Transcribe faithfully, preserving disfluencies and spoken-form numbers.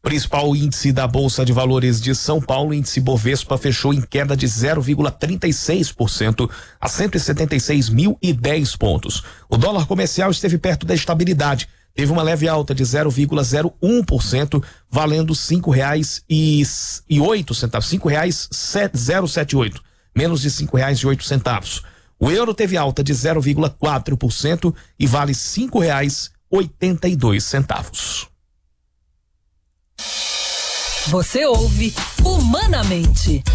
Principal índice da Bolsa de Valores de São Paulo, índice Bovespa, fechou em queda de zero vírgula trinta e seis por cento a cento e setenta e seis mil e dez pontos. O dólar comercial esteve perto da estabilidade, teve uma leve alta de zero vírgula zero um por cento, valendo cinco reais e oito centavos, cinco reais zero setenta e oito, menos de cinco reais e oito centavos. O euro teve alta de zero vírgula quatro por cento e vale cinco reais oitenta e dois centavos. Você ouve Humanamente.